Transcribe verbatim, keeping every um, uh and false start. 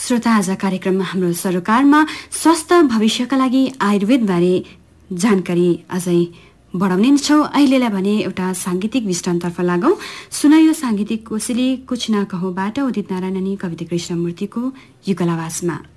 श्रोता, आज कार्यक्रममा हाम्रो सरोकारमा स्वस्थ भविष्यका लागि आयुर्वेदबारे जानकारी अझै बढाउने नै छौँ। अहिलेलाई भने एउटा साङ्गीतिक विश्रामतर्फ लागौँ। सुनायो साङ्गीतिक कोसेली कुछ ना कहोबाट उदित नारायण अनि कविता कृष्णमूर्तिको युगल आवाजमा।